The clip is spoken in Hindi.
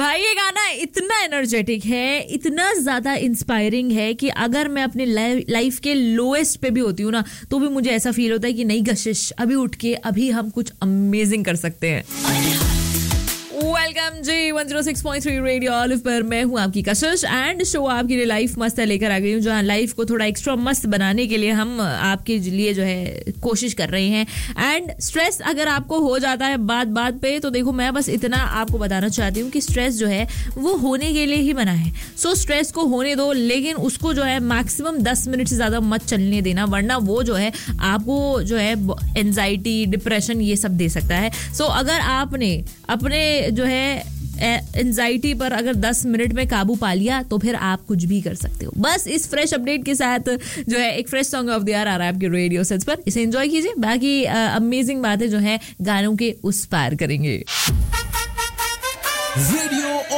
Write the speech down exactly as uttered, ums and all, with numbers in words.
भाई ये गाना इतना एनर्जेटिक है, इतना ज्यादा इंस्पायरिंग है कि अगर मैं अपने लाइफ के लोएस्ट पे भी होती हूँ ना, तो भी मुझे ऐसा फील होता है कि नहीं कशिश, अभी उठ के अभी हम कुछ अमेजिंग कर सकते हैं। वेलकम जी one zero six point three radio olive पर मैं हूं आपकी कशिश एंड शो आपके लिए लाइफ मस्त है लेकर आ गई हूं, जहां लाइफ को थोड़ा एक्स्ट्रा मस्त बनाने के लिए हम आपके लिए जो है कोशिश कर रहे हैं। एंड स्ट्रेस अगर आपको हो जाता है बात बात पे, तो देखो मैं बस इतना आपको बताना चाहती हूँ कि स्ट्रेस जो है वो होने के लिए ही बना है। सो so, स्ट्रेस को होने दो, लेकिन उसको जो है मैक्सिमम दस मिनट से ज्यादा मत चलने देना, वरना वो जो है आपको जो है एंजाइटी, डिप्रेशन ये सब दे सकता है। सो so, अगर आपने अपने जो है एंजाइटी पर अगर दस मिनट में काबू पा लिया, तो फिर आप कुछ भी कर सकते हो। बस इस फ्रेश अपडेट के साथ जो है एक fresh song of the year आ रहा है आपके रेडियो सेट्स पर, इसे एंजॉय कीजिए। बाकी अमेजिंग बातें जो है गानों के उस पार करेंगे।